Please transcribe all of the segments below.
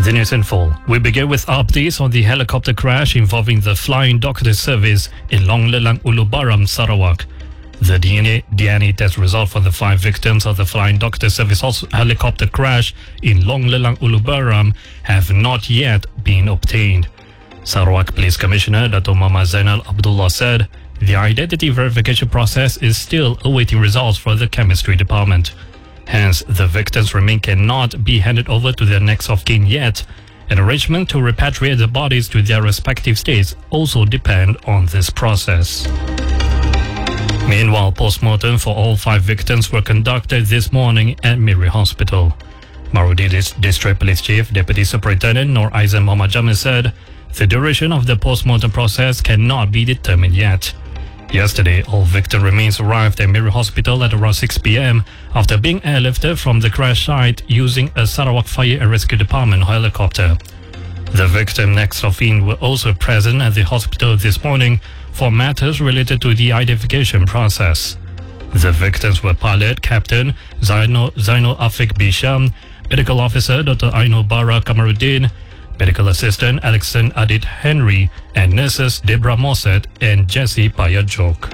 The news in full. We begin with updates on the helicopter crash involving the Flying Doctor Service in Long Lelang, Ulubaram, Sarawak. The DNA test result for the 5 victims of the Flying Doctor Service helicopter crash in Long Lelang, Ulubaram have not yet been obtained. Sarawak Police Commissioner Dato' Muhammad Zainal Abdullah said the identity verification process is still awaiting results from the chemistry department. Hence, the victims' remains cannot be handed over to their next of kin yet. An arrangement to repatriate the bodies to their respective states also depend on this process. Meanwhile, post-mortem for all 5 victims were conducted this morning at Miri Hospital. Marudi District Police Chief Deputy Superintendent Nur Aizan Muhammad Jamil said the duration of the post-mortem process cannot be determined yet. Yesterday, all victim remains arrived at Miri Hospital at around 6 p.m. after being airlifted from the crash site using a Sarawak Fire and Rescue Department helicopter. The victim next of kin were also present at the hospital this morning for matters related to the identification process. The victims were pilot Captain Zainul Afiq Bisham, Medical Officer Dr. Ainul Bara Kamaruddin, Medical Assistant Alexander Adit Henry, and nurses Deborah Mosset and Jessie Payajok.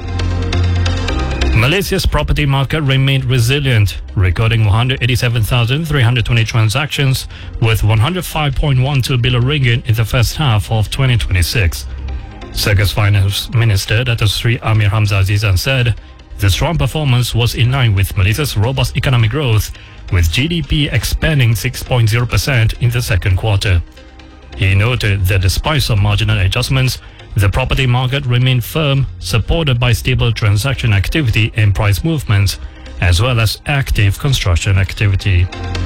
Malaysia's property market remained resilient, recording 187,320 transactions with 105.12 billion ringgit in the first half of 2026. Circus Finance Minister Dato' Sri Amir Hamzah Azizan said the strong performance was in line with Malaysia's robust economic growth, with GDP expanding 6.0% in the second quarter. He noted that despite some marginal adjustments, the property market remained firm, supported by stable transaction activity and price movements, as well as active construction activity.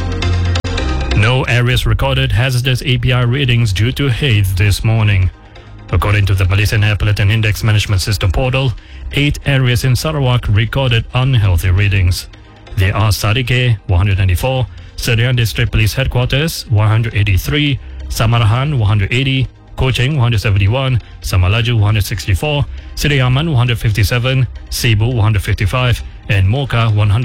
No areas recorded hazardous API readings due to haze this morning. According to the Malaysian Air Pollutant Index Management System portal, 8 areas in Sarawak recorded unhealthy readings. They are Sadike, 194, Serian District Police Headquarters, 183, Samarahan, 180, Kuching, 171, Samalaju, 164, Seri Aman, 157, Cebu, 155, and Mocha, 100.